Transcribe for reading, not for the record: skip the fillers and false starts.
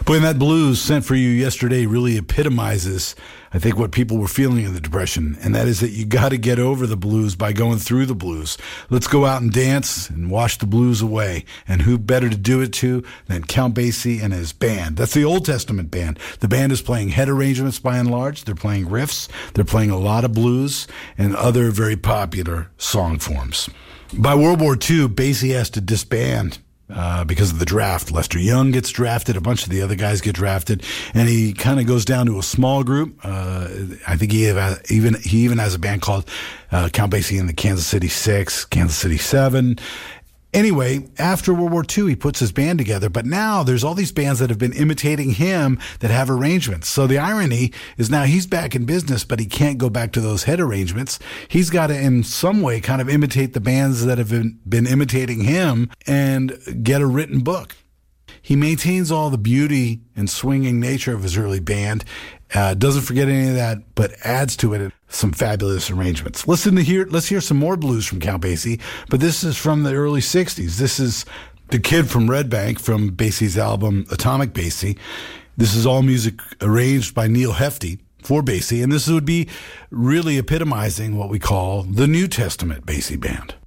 Boy, and that blues sent for you yesterday really epitomizes, I think, what people were feeling in the Depression, and that is that you got to get over the blues by going through the blues. Let's go out and dance and wash the blues away. And who better to do it to than Count Basie and his band? That's the Old Testament band. The band is playing head arrangements by and large. They're playing riffs. They're playing a lot of blues and other very popular song forms. By World War II, Basie has to disband because of the draft. Lester Young gets drafted, a bunch of the other guys get drafted, and he kind of goes down to a small group. I think he even has a band called Count Basie and the Kansas City Six, Kansas City Seven. Anyway, after World War II, he puts his band together, but now there's all these bands that have been imitating him that have arrangements. So the irony is now he's back in business, but he can't go back to those head arrangements. He's got to, in some way, kind of imitate the bands that have been imitating him and get a written book. He maintains all the beauty and swinging nature of his early band, doesn't forget any of that, but adds to it some fabulous arrangements. Let's hear some more blues from Count Basie, but this is from the early 60s. This is The Kid from Red Bank from Basie's album Atomic Basie. This is all music arranged by Neil Hefti for Basie, and this would be really epitomizing what we call the New Testament Basie Band.